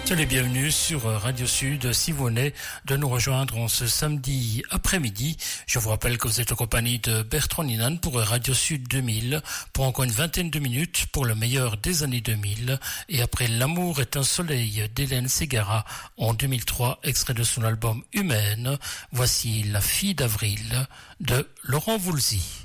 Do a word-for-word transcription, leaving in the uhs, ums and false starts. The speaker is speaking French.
Soyez bienvenue sur Radio Sud. Si vous venez de nous rejoindre en ce samedi après-midi, je vous rappelle que vous êtes en compagnie de Bertrand Ninan pour Radio Sud deux mille, pour encore une vingtaine de minutes pour le meilleur des années deux mille. Et après L'amour est un soleil d'Hélène Ségara en deux mille trois, extrait de son album Humaine, voici La fille d'avril de Laurent Voulzy.